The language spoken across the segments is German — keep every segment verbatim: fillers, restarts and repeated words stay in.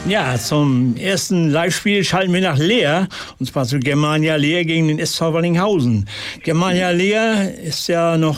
Ja, zum ersten Live-Spiel schalten wir nach Leer, und zwar zu Germania Leer gegen den S V Wallinghausen. Germania Leer ist ja noch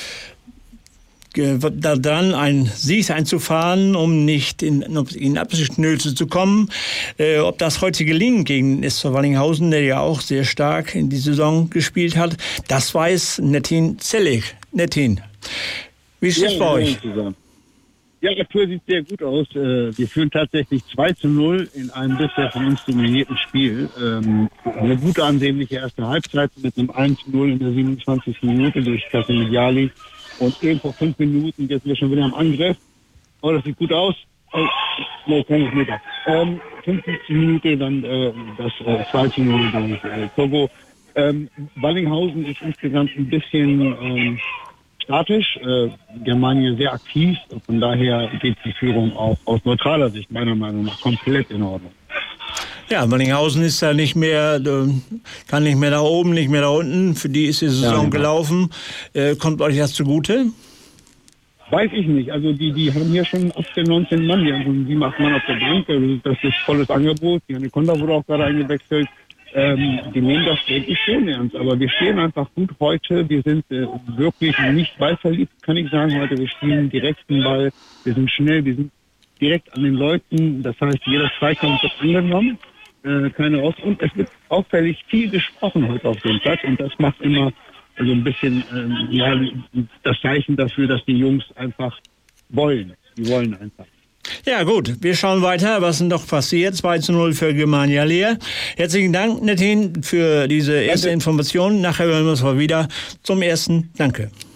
da dran, ein Sieg einzufahren, um nicht in, in Abstiegsnöte zu kommen. Äh, ob das heute gelingt gegen den S V Wallinghausen, der ja auch sehr stark in die Saison gespielt hat, das weiß Nettin Zellig. Nettin, wie ist es ja, bei euch? Ja, aktuell sieht sehr gut aus. Wir führen tatsächlich zwei zu null in einem bisher von uns dominierten Spiel. Eine gute, ansehnliche erste Halbzeit mit einem eins zu null in der siebenundzwanzigsten Minute durch Kasim Mediali. Und eben vor fünf Minuten, jetzt sind wir schon wieder am Angriff. Oh, das sieht gut aus. Oh, nee, kein Meter. Ähm, fünfundfünfzigste Minute dann äh, das äh, zwei zu null durch äh, Togo. Ähm, Wallinghausen ist insgesamt ein bisschen ähm, statisch, äh, Germania sehr aktiv. Von daher geht die Führung auch aus neutraler Sicht meiner Meinung nach komplett in Ordnung. Ja, Wallinghausen ist ja nicht mehr, kann nicht mehr da oben, nicht mehr da unten. Für die ist die Saison ja, genau. gelaufen. Äh, kommt euch das zugute? Weiß ich nicht. Also die, die haben hier schon achtzehn, neunzehn Mann. Die haben sieben, acht Mann auf der Bank. Also das ist volles Angebot. Die Anaconda wurde auch gerade eingewechselt. Ähm, die nehmen das wirklich schon ernst. Aber wir stehen einfach gut heute. Wir sind äh, wirklich nicht ballverliebt, kann ich sagen heute. Wir spielen direkten Ball. Wir sind schnell. Wir sind direkt an den Leuten. Das heißt, jeder Zweikampf wird angenommen. Äh, keine Raus. Und es wird auffällig viel gesprochen heute auf dem Platz. Und das macht immer also ein bisschen ähm, ja, das Zeichen dafür, dass die Jungs einfach wollen. Die wollen einfach. Ja gut, wir schauen weiter, was noch passiert. zwei zu null für Germania Leer. Herzlichen Dank, Nettin, für diese erste Information. Nachher hören wir uns mal wieder zum ersten. Danke.